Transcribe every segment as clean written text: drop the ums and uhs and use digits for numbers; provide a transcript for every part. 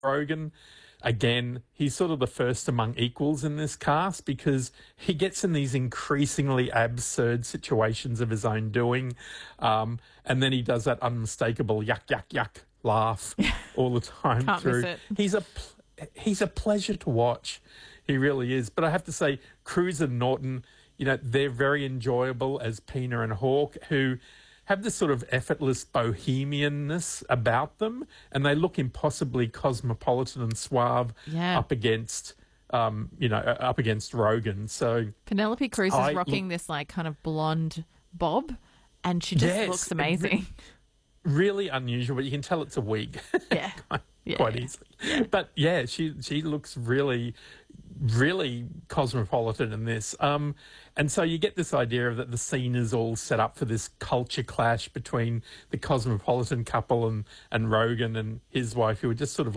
Rogen, again, he's sort of the first among equals in this cast because he gets in these increasingly absurd situations of his own doing. And then he does that unmistakable yuck, yuck, yuck laugh all the time Can't through. miss it. He's a pleasure to watch. He really is. But I have to say, Cruise and Norton, they're very enjoyable as Pina and Hawk, who have this sort of effortless bohemianness about them, and they look impossibly cosmopolitan and suave up against Rogen. So Penelope Cruz is rocking this kind of blonde bob, and she just looks amazing. Really unusual, but you can tell it's a wig. Yeah. Quite easily. Yeah. But she looks really, really cosmopolitan in this. And so you get this idea of that the scene is all set up for this culture clash between the cosmopolitan couple and Rogen and his wife, who are just sort of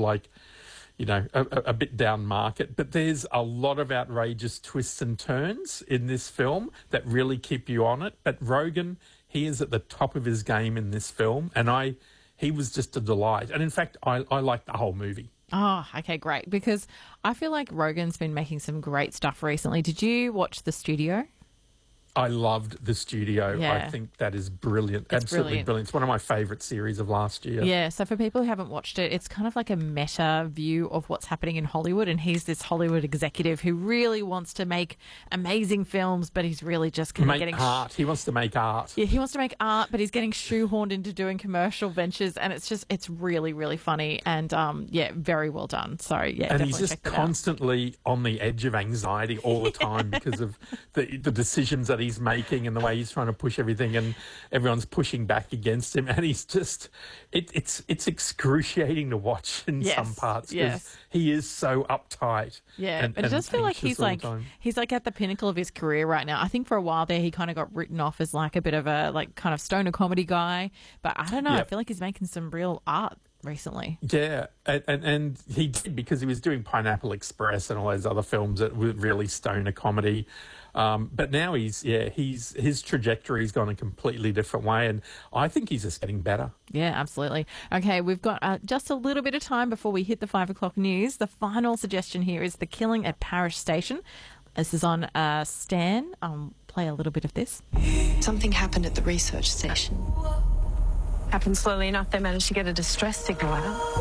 a bit down market. But there's a lot of outrageous twists and turns in this film that really keep you on it. But Rogen, he is at the top of his game in this film, and he was just a delight. And in fact, I like the whole movie. Oh, okay, great. Because I feel like Rogen's been making some great stuff recently. Did you watch The Studio? I loved The Studio. Yeah. I think that is brilliant. It's absolutely brilliant. It's one of my favourite series of last year. Yeah, so for people who haven't watched it, it's kind of like a meta view of what's happening in Hollywood, and he's this Hollywood executive who really wants to make amazing films, but he's really just kind of getting... art. He wants to make art. Yeah, he wants to make art, but he's getting shoehorned into doing commercial ventures, and it's really, really funny, and very well done. So, yeah, and he's just constantly on the edge of anxiety all the time because of the decisions that he's making and the way he's trying to push everything, and everyone's pushing back against him, and he's just it's excruciating to watch in some parts because he is so uptight. Yeah, and I just feel like he's at the pinnacle of his career right now. I think for a while there he kind of got written off as like a bit of a kind of stoner comedy guy, but I don't know. I feel like he's making some real art recently. Yeah, and he did, because he was doing Pineapple Express and all those other films that were really stoner comedy. But now his trajectory's gone a completely different way, and I think he's just getting better. Yeah, absolutely. Okay, we've got just a little bit of time before we hit the 5 o'clock news. The final suggestion here is The Killing at Parish Station. This is on Stan. I'll play a little bit of this. Something happened at the research station. Happened slowly enough, they managed to get a distress signal out.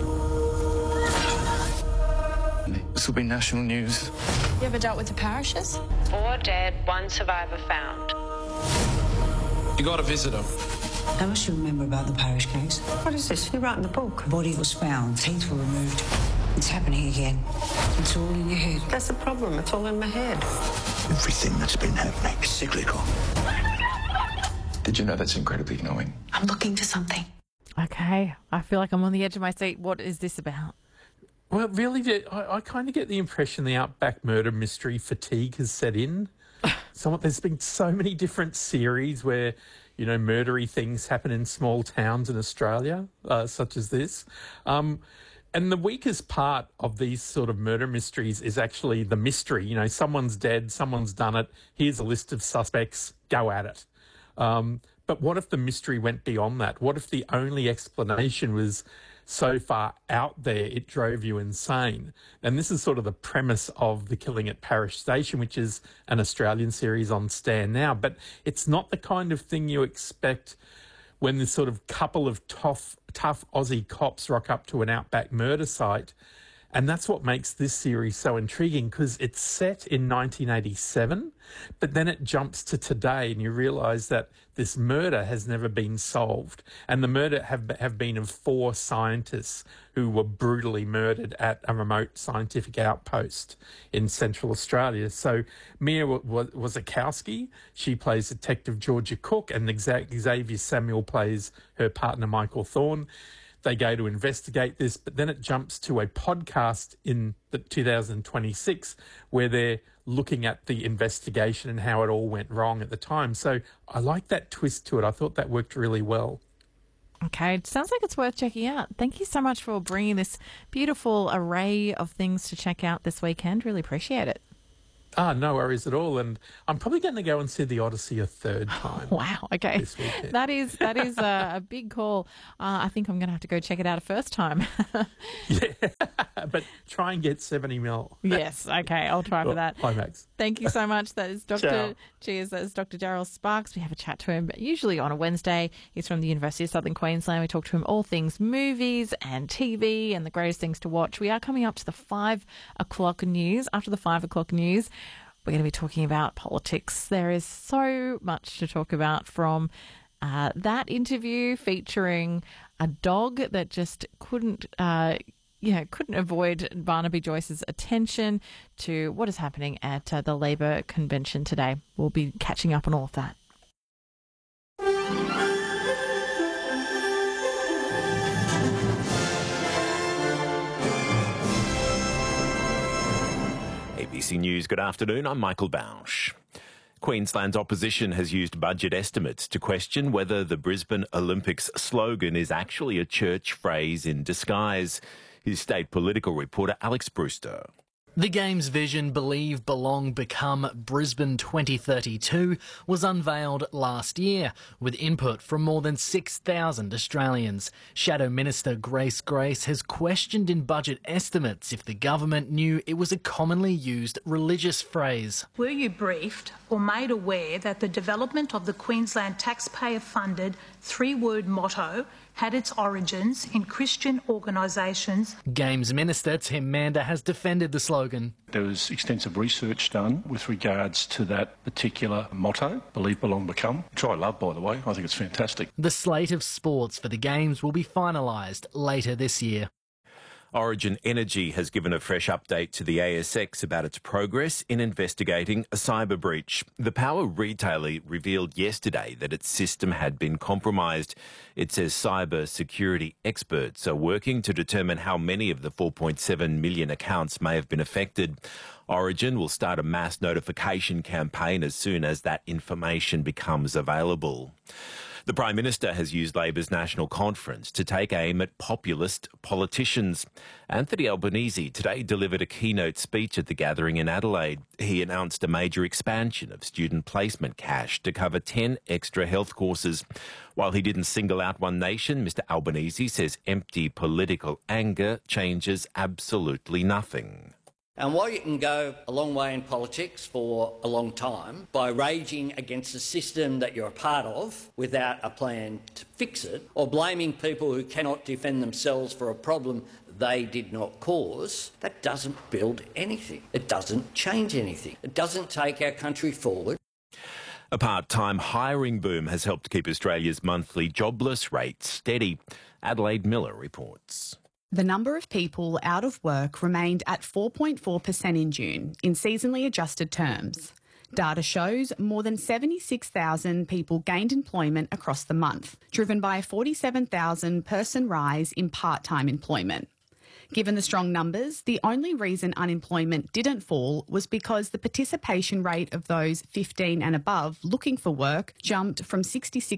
This will be national news. You ever dealt with the parishes? 4 dead, 1 survivor found. You got a visitor. How much do you remember about the parish case? What is this? You're writing the book. A body was found, teeth were removed. It's happening again. It's all in your head. That's the problem. It's all in my head. Everything that's been happening is cyclical. Did you know that's incredibly annoying? I'm looking for something. Okay, I feel like I'm on the edge of my seat. What is this about? Well, really, I kind of get the impression the Outback murder mystery fatigue has set in. There's been so many different series where, murdery things happen in small towns in Australia, such as this. And the weakest part of these sort of murder mysteries is actually the mystery. Someone's dead, someone's done it. Here's a list of suspects. Go at it. But what if the mystery went beyond that? What if the only explanation was so far out there it drove you insane? And this is sort of the premise of The Killing at Parish Station, which is an Australian series on Stan now. But it's not the kind of thing you expect when this sort of couple of tough Aussie cops rock up to an Outback murder site. And that's what makes this series so intriguing, because it's set in 1987, but then it jumps to today, and you realise that this murder has never been solved. And the murder have been of 4 scientists who were brutally murdered at a remote scientific outpost in Central Australia. So Mia Wasikowski, she plays Detective Georgia Cook, and Xavier Samuel plays her partner Michael Thorne. They go to investigate this, but then it jumps to a podcast in the 2026 where they're looking at the investigation and how it all went wrong at the time. So I like that twist to it. I thought that worked really well. Okay, it sounds like it's worth checking out. Thank you so much for bringing this beautiful array of things to check out this weekend. Really appreciate it. No worries at all. And I'm probably going to go and see The Odyssey a third time. Wow. Okay. This weekend. That is a big call. I think I'm going to have to go check it out a first time. Yeah, but try and get 70 mil. Yes. Okay. I'll try for that. IMAX. Thank you so much. That is Dr. Cheers. That is Dr. Daryl Sparks. We have a chat to him usually on a Wednesday. He's from the University of Southern Queensland. We talk to him all things movies and TV and the greatest things to watch. We are coming up to the 5 o'clock news. After the 5 o'clock news, we're going to be talking about politics. There is so much to talk about, from that interview featuring a dog that just couldn't avoid Barnaby Joyce's attention, to what is happening at the Labor convention today. We'll be catching up on all of that. ABC News, good afternoon. I'm Michael Bausch. Queensland's opposition has used budget estimates to question whether the Brisbane Olympics slogan is actually a church phrase in disguise. Here's state political reporter Alex Brewster. The Games' vision, Believe, Belong, Become Brisbane 2032, was unveiled last year with input from more than 6,000 Australians. Shadow Minister Grace Grace has questioned in budget estimates if the government knew it was a commonly used religious phrase. Were you briefed or made aware that the development of the Queensland taxpayer-funded three-word motto had its origins in Christian organisations? Games Minister Tim Mander has defended the slogan. There was extensive research done with regards to that particular motto, Believe, Belong, Become, which I love, by the way. I think it's fantastic. The slate of sports for the Games will be finalised later this year. Origin Energy has given a fresh update to the ASX about its progress in investigating a cyber breach. The power retailer revealed yesterday that its system had been compromised. It says cyber security experts are working to determine how many of the 4.7 million accounts may have been affected. Origin will start a mass notification campaign as soon as that information becomes available. The Prime Minister has used Labor's National Conference to take aim at populist politicians. Anthony Albanese today delivered a keynote speech at the gathering in Adelaide. He announced a major expansion of student placement cash to cover 10 extra health courses. While he didn't single out one nation, Mr Albanese says empty political anger changes absolutely nothing. And while you can go a long way in politics for a long time by raging against a system that you're a part of without a plan to fix it, or blaming people who cannot defend themselves for a problem they did not cause, that doesn't build anything. It doesn't change anything. It doesn't take our country forward. A part-time hiring boom has helped keep Australia's monthly jobless rate steady. Adelaide Miller reports. The number of people out of work remained at 4.4% in June in seasonally adjusted terms. Data shows more than 76,000 people gained employment across the month, driven by a 47,000 person rise in part-time employment. Given the strong numbers, the only reason unemployment didn't fall was because the participation rate of those 15 and above looking for work jumped from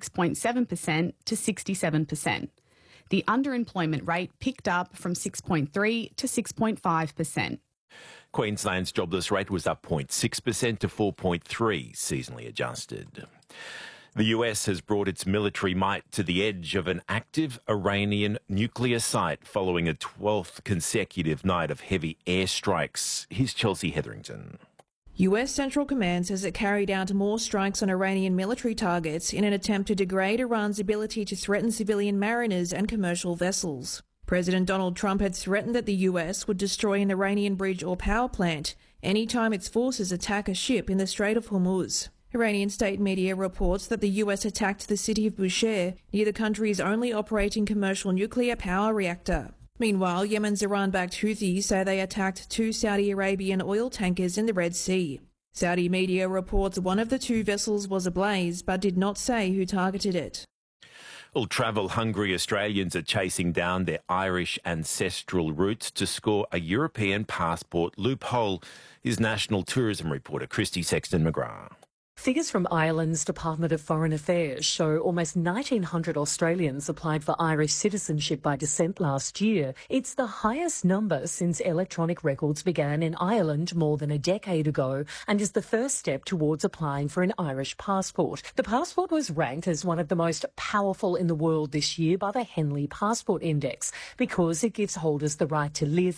66.7% to 67%. The underemployment rate picked up from 6.3 to 6.5%. Queensland's jobless rate was up 0.6% to 4.3 seasonally adjusted. The US has brought its military might to the edge of an active Iranian nuclear site following a 12th consecutive night of heavy airstrikes. Here's Chelsea Hetherington. US Central Command says it carried out more strikes on Iranian military targets in an attempt to degrade Iran's ability to threaten civilian mariners and commercial vessels. President Donald Trump had threatened that the US would destroy an Iranian bridge or power plant anytime its forces attack a ship in the Strait of Hormuz. Iranian state media reports that the US attacked the city of Bushehr, near the country's only operating commercial nuclear power reactor. Meanwhile, Yemen's Iran-backed Houthis say they attacked 2 Saudi Arabian oil tankers in the Red Sea. Saudi media reports one of the 2 vessels was ablaze, but did not say who targeted it. Well, travel-hungry Australians are chasing down their Irish ancestral roots to score a European passport loophole. Here's National Tourism reporter Christy Sexton-McGrath. Figures from Ireland's Department of Foreign Affairs show almost 1,900 Australians applied for Irish citizenship by descent last year. It's the highest number since electronic records began in Ireland more than a decade ago and is the first step towards applying for an Irish passport. The passport was ranked as one of the most powerful in the world this year by the Henley Passport Index because it gives holders the right to live,